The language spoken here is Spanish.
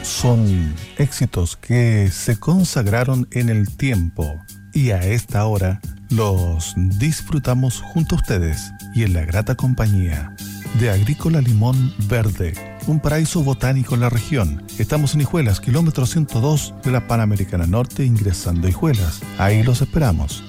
Son éxitos que se consagraron en el tiempo y a esta hora los disfrutamos junto a ustedes y en la grata compañía de Agrícola Limón Verde, un paraíso botánico en la región. Estamos en Hijuelas, kilómetro 102 de la Panamericana Norte, ingresando a Hijuelas. Ahí los esperamos.